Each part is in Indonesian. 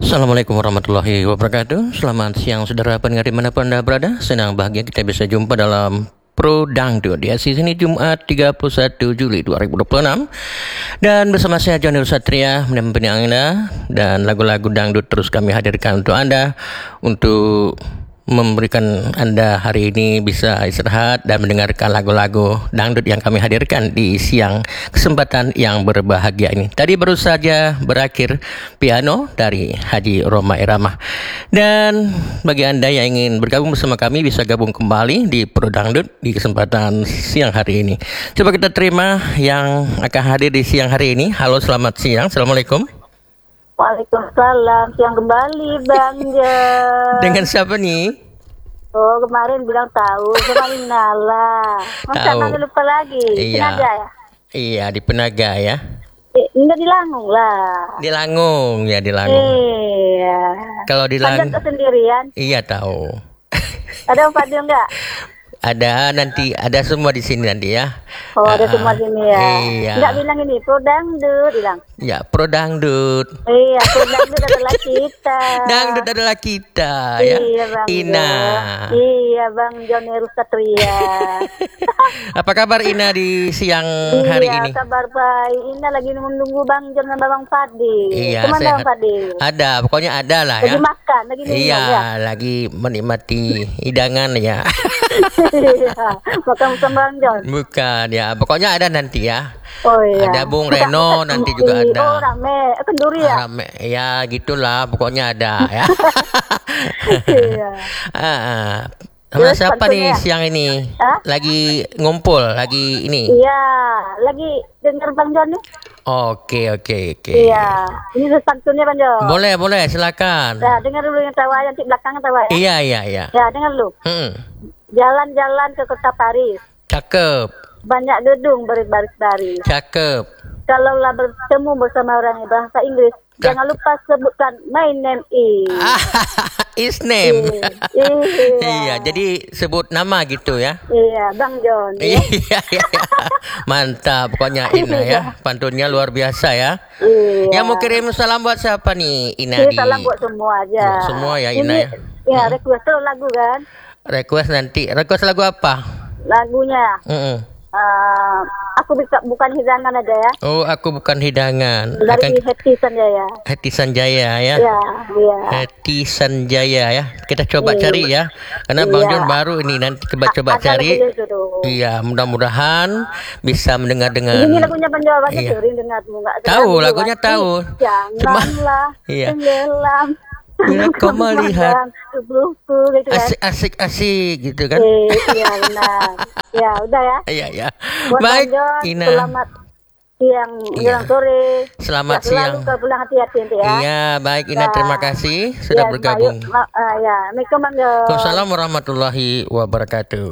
Assalamualaikum warahmatullahi wabarakatuh. Selamat siang saudara pendengar dimanapun Anda berada. Senang bahagia kita bisa jumpa dalam Pro Dangdut di sini Jumat 31 Juli 2026. Dan bersama saya Johnny Satria menemani Anda. Dan lagu-lagu dangdut terus kami hadirkan untuk Anda, untuk memberikan Anda hari ini bisa istirahat dan mendengarkan lagu-lagu dangdut yang kami hadirkan di siang kesempatan yang berbahagia ini. Tadi baru saja berakhir piano dari Haji Roma Irama. Dan bagi Anda yang ingin bergabung bersama kami bisa gabung kembali di Pro Dangdut di kesempatan siang hari ini. Coba kita terima yang akan hadir di siang hari ini. Halo, selamat siang. Assalamualaikum. Waalaikumsalam, siang kembali Bang Jan. Dengan siapa nih? Oh, kemarin bilang tahu, kemarin Nala. Masa Tahu. nanti lupa lagi? Iya. Penaga ya? Iya, di Penaga ya. Enggak di Langung lah. Di Langung ya, di Langung. Iya. Kalau di Langung Langung, sendirian. iya tahu. Ada Pak Dio enggak? Ada nanti, ada semua di sini nanti ya. Oh, ada semua sini ya. Iya. Enggak bilang ini, Pro Dangdut bilang. Ya, Pro Dangdut. Iya, Pro Dangdut adalah kita. Dangdut adalah kita ya. Iya, Bang Ina. Jon. Iya, Bang Jon Satria. Apa kabar Ina di siang hari ini? Iya, kabar baik. Ina lagi menunggu Bang Jon sama Bang Fadil. Iya, Kemana sehat. Bang Fadil? Ada, pokoknya ada lah ya. Lagi makan, lagi minum Iya, ya. lagi menikmati hidangan ya. Iya, makan sama Bang Jon. Bukan ya, pokoknya ada nanti ya. Oh iya. Ada Bung Reno nanti juga ada. Oh, rame. Kenduri ya? Rame, ya gitulah, pokoknya ada ya. Iya. Sama Terus siapa nih pantunnya? siang ini? Hah? Lagi ngumpul, lagi ini. Iya, lagi dengar Bang Jon nih. Oke. Iya. Ini pantunnya Bang Jon. Boleh, silakan. Ya, dengar dulu yang tawa yang di belakang tawa ya. Iya. Ya, dengar dulu. Jalan-jalan ke kota Paris. Cakep. Banyak gedung berbaris-baris. Cakep. Kalaulah bertemu bersama orang yang bahasa Inggris, jangan lupa sebutkan my name is. Is name. Iya. Iya, jadi sebut nama gitu ya. Iya, Bang Jon. Ya. Iya. Mantap, pokoknya Ina ya. Pantunnya luar biasa ya. Iya. Yang mau kirim salam buat siapa nih Ina? Ini salam buat semua aja. Buat semua ya, Ina ya. Ya, request tuh lagu kan. Request lagu apa? Lagunya. Aku bisa bukan hidangan aja ya. Oh, aku bukan hidangan. Dari Heti Sanjaya. Heti Sanjaya ya. Iya. Heti Sanjaya ya. Kita coba cari ya. Karena Bang Jon baru ini, nanti coba cari. Iya, mudah-mudahan bisa mendengar dengan. Ini lagunya penjawab Iya. sering dengar enggak? Tahu, lagunya tahu. Janganlah Iya. tenggelam. Bila kau melihat tubuhku gitu kan. asik gitu kan. Iya benar. Ya, udah ya. Iya. Buat Baik, Bang Jon, Ina. selamat siang menjelang sore. Selamat Ya, selalu siang. ke pulang hati-hati nanti ya. Iya, baik Ina, Ya. terima kasih sudah bergabung. Ya, Assalamualaikum Bang Jon. Waalaikumsalam warahmatullahi wabarakatuh.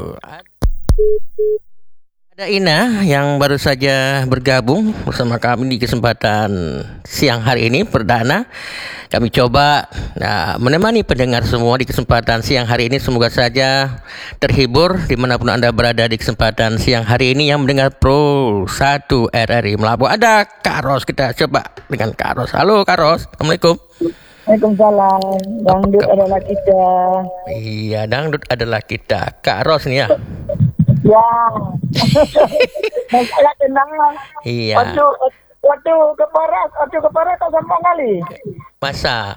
Ada Ina yang baru saja bergabung bersama kami di kesempatan siang hari ini perdana. Kami coba menemani pendengar semua di kesempatan siang hari ini. Semoga saja terhibur dimanapun Anda berada di kesempatan siang hari ini yang mendengar Pro 1 RRI Melabu. Ada Kak Ros, kita coba dengan Kak Ros. Halo Kak Ros, Assalamualaikum. Waalaikumsalam. Dangdut adalah kita. Iya, dangdut adalah kita. Kak Ros nih ya. Ya. Masalah tentang Iya. waktu ke Paras tak sama kali. Masa?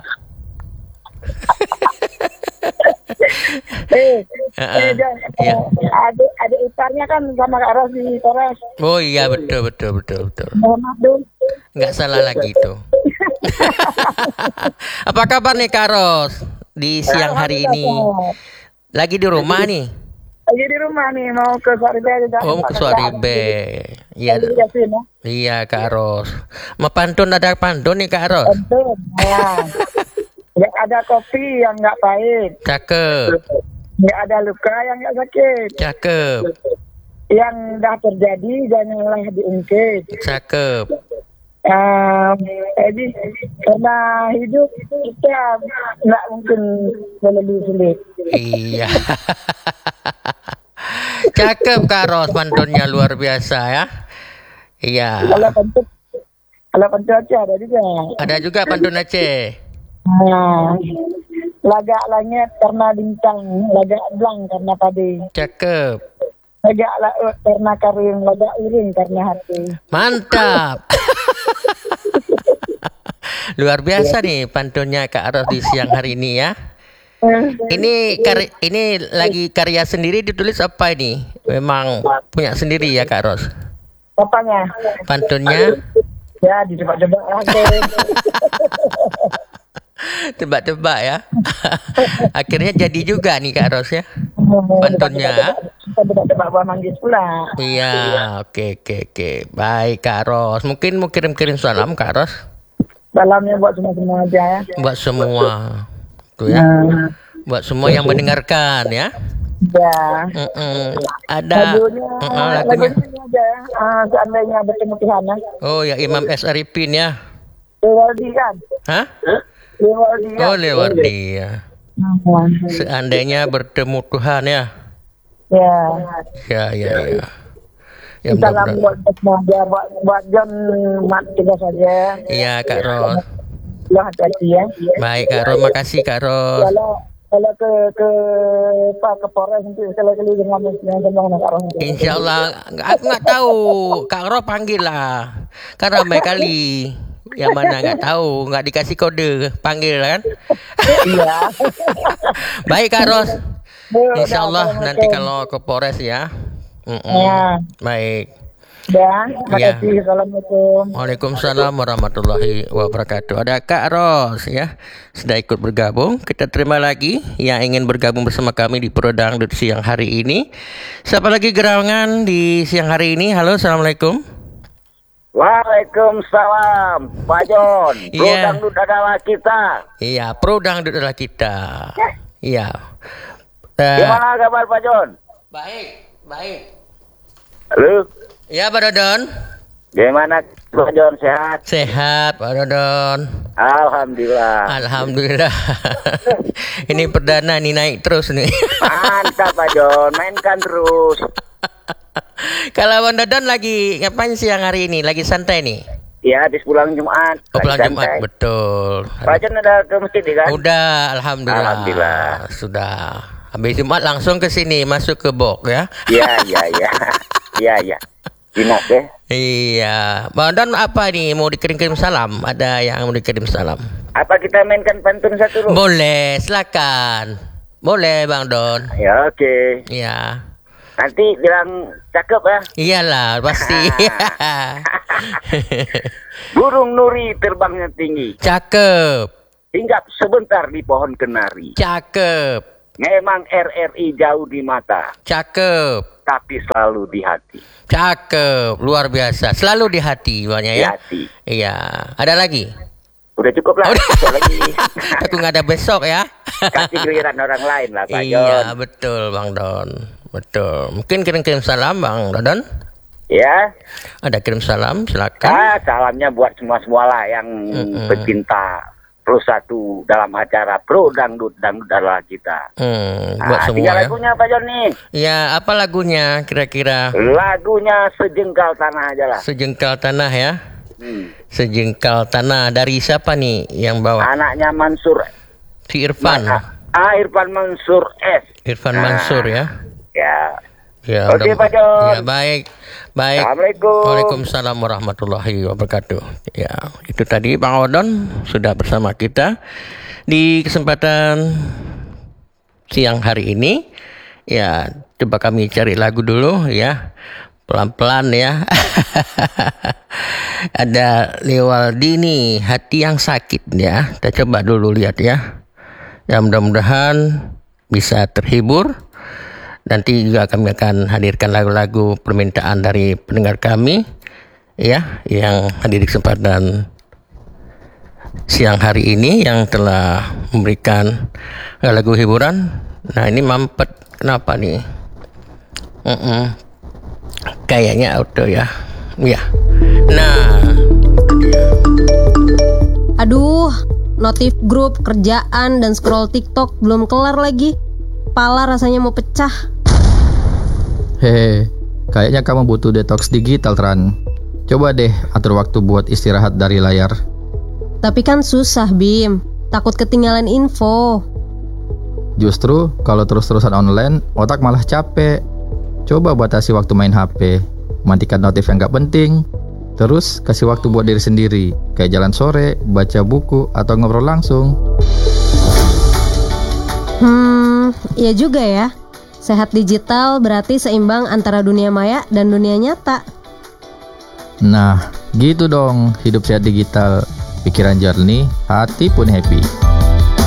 Iya. Ada iparnya kan sama Kak Ros di Paras. Oh iya, betul. Muhammad. Nggak salah lagi itu. Apa kabar nih Kak Ros di siang hari ini? Lagi di rumah nih? Lagi di rumah nih, mau ke Suaribe. Oh, ke Suaribe. Iya. Iya Kak Ros. Mau pantun, ada pantun nih Kak Ros? Betul. Nggak ada kopi yang nggak pahit. Cakep. Nggak ada luka yang nggak sakit. Cakep. Yang dah terjadi janganlah diungkit. Cakep. Jadi karena hidup kita nggak mungkin lebih sulit. Iya. Cakep Kak Ros, pantunnya luar biasa ya. Iya. Kalau pantun Aceh ada juga. Ada juga pantun Aceh. Nah, lagak langit karena bintang, lagak belang karena padi. Cakep. Lagak laut karena karing, lagak uring karena hati. Mantap. Luar biasa nih pantunnya Kak Ros di siang hari ini ya. Ini lagi karya sendiri ditulis apa ini? Memang punya sendiri ya Kak Ros? Apanya? Pantunnya? Ya, ditebak-tebak lagi. Tebak-tebak ya. Akhirnya jadi juga nih Kak Ros ya. Pantunnya. Kita tebak-tebak buah manggis pula. Iya, oke. Baik Kak Ros. Mungkin mau kirim-kirim salam Kak Ros. Salamnya buat semua aja ya. Buat semua. Tuh ya. Buat semua yang mendengarkan ya. Ya. Ada lagunya. Aja. Seandainya bertemu Tuhan ya. Oh ya, Imam S. Arifin ya. Lewardi kan? Hah? Lewardi kan? Oh, Lewardi ya. Seandainya bertemu Tuhan ya. Ya. Ya. Ya Salam buat John Mat juga saja. Iya Kak Ros. Ya, hati-hati ya. Baik Kak Ros, makasih Kak Ros. Kalau ke Polres nanti sekali-kali dengan Kak Ros. Insyaallah, aku nggak tahu. Kak Ros panggil lah. Kan ramai kali. Yang mana nggak tahu, nggak dikasih kode, panggil kan? Iya. Baik Kak Ros. Insyaallah nanti kalau ke Polres ya. Ya. Baik. Ya, makasih. Assalamualaikum. Waalaikumsalam warahmatullahi wabarakatuh. Ada Kak Ros ya, sudah ikut bergabung. Kita terima lagi yang ingin bergabung bersama kami di Pro Dangdut siang hari ini. Siapa lagi gerangan di siang hari ini? Halo, assalamualaikum. Waalaikumsalam, Pak John. Pro Dangdut adalah kita. Iya, Pro Dangdut adalah kita. Iya. Gimana kabar Pak John? Baik. Halo. Ya, Pak Dodon. Gimana Pak John, sehat? Sehat, Pak Dodon. Alhamdulillah. Ini perdana nih, naik terus nih. Mantap Pak John, mainkan terus. Kalau Bang Dodon lagi ngapain siang hari ini? Lagi santai nih? Ya, habis pulang Jumat. Pulang Jumat, betul. Pak John udah ke masjid kan? Udah, alhamdulillah. Sudah. Habis Jumat langsung ke sini, masuk ke Bok ya. Iya. Jinak ya. Iya. Bang Don apa nih? Mau dikirim-kirim salam? Ada yang mau dikirim salam? Apa kita mainkan pantun satu dulu? Boleh, silakan. Boleh Bang Don. Ya, oke. Iya. Nanti bilang cakep ya. Iyalah, pasti. Burung nuri terbangnya tinggi. Cakep. Hinggap sebentar di pohon kenari. Cakep. Memang RRI jauh di mata. Cakep. Tapi selalu di hati. Cakep. Luar biasa. Selalu di hati banyak ya. Di hati. Iya. Ada lagi? Udah cukup lah. Udah lagi. Aku nggak ada besok ya. Kasih giliran orang lain lah Pak John. Iya betul Bang Don. Betul. Mungkin kirim-kirim salam Bang Dodon. Ya. Ada kirim salam, silakan. Salamnya buat semua lah yang pecinta Pro 1 dalam acara Pro Dangdut adalah kita. Buat semua tinggal ya. lagunya Pak John nih. Ya, apa lagunya kira-kira? Lagunya Sejengkal Tanah aja lah. Sejengkal Tanah ya. Sejengkal Tanah dari siapa nih yang bawa? Anaknya Mansur. Si Irfan. Irfan Mansur S. Irfan Mansur ya. Ya. Oke Pak John. Ya baik. Assalamualaikum. Waalaikumsalam warahmatullahi wabarakatuh. Ya, itu tadi Bang Odon sudah bersama kita di kesempatan siang hari ini. Ya, coba kami cari lagu dulu ya. Pelan-pelan ya. Ada Lewardi nih, Hati Yang Sakit ya. Kita coba dulu lihat ya. Ya mudah-mudahan bisa terhibur. Nanti juga kami akan hadirkan lagu-lagu permintaan dari pendengar kami ya yang hadir di kesempatan siang hari ini yang telah memberikan lagu hiburan. Nah ini mampet kenapa nih? Kayaknya auto ya. Ya. Nah. Aduh, notif grup kerjaan dan scroll TikTok belum kelar lagi. Kepala rasanya mau pecah. Hehe, kayaknya kamu butuh detox digital, Tran. Coba deh atur waktu buat istirahat dari layar. Tapi kan susah, Bim. takut ketinggalan info. Justru kalau terus-terusan online, otak malah capek. Coba batasi waktu main HP, matikan notif yang gak penting, terus kasih waktu buat diri sendiri, kayak jalan sore, baca buku, atau ngobrol langsung. Iya juga ya. Sehat digital berarti seimbang antara dunia maya dan dunia nyata. Nah, gitu dong hidup sehat digital. Pikiran jernih, hati pun happy.